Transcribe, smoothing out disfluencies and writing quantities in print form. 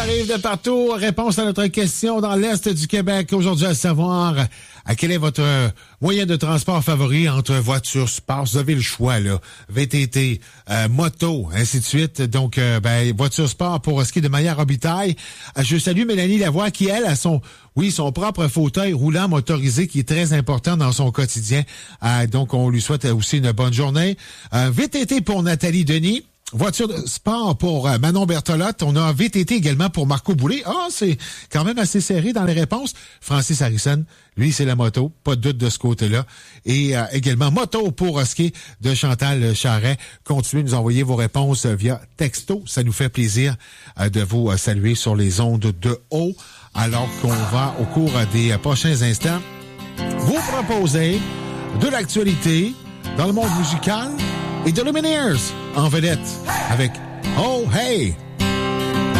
arrivent de partout. Réponse à notre question dans l'Est du Québec. Aujourd'hui, à savoir, quel est votre moyen de transport favori entre voiture, sport? Vous avez le choix, là. VTT, moto, ainsi de suite. Donc, voiture sport pour ski de Maillard-Robitaille. Je salue Mélanie Lavoie qui, elle, a son propre fauteuil roulant motorisé qui est très important dans son quotidien. Donc, on lui souhaite aussi une bonne journée. VTT pour Nathalie Denis. Voiture de sport pour Manon Bertolotte. On a un VTT également pour Marco Boulay. C'est quand même assez serré dans les réponses. Francis Harrison, lui, c'est la moto. Pas de doute de ce côté-là. Et également moto pour ski de Chantal Charret. Continuez de nous envoyer vos réponses via texto. Ça nous fait plaisir de vous saluer sur les ondes de haut. Alors qu'on va, au cours des prochains instants, vous proposer de l'actualité dans le monde musical et de Lumineers en vedette avec Oh Hey!